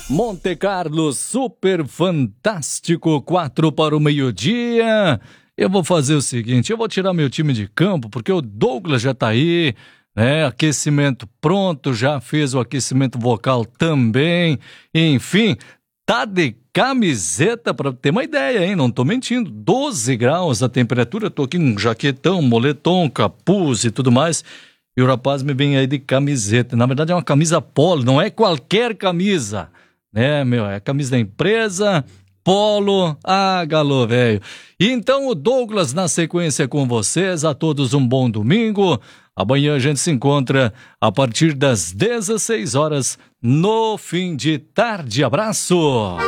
Monte Carlo, super fantástico, 4 para o meio-dia. Eu vou fazer o seguinte, eu vou tirar meu time de campo, porque o Douglas já tá aí, né? Aquecimento pronto, já fez o aquecimento vocal também. Enfim, tá de camiseta, para ter uma ideia, hein? Não tô mentindo, 12 graus a temperatura, tô aqui com jaquetão, moletom, capuz e tudo mais. E o rapaz me vem aí de camiseta. Na verdade é uma camisa polo, não é qualquer camisa. É, é a camisa da empresa, polo, galô, velho. Então o Douglas na sequência com vocês, a todos um bom domingo. Amanhã a gente se encontra a partir das 16 horas no fim de tarde. Abraço!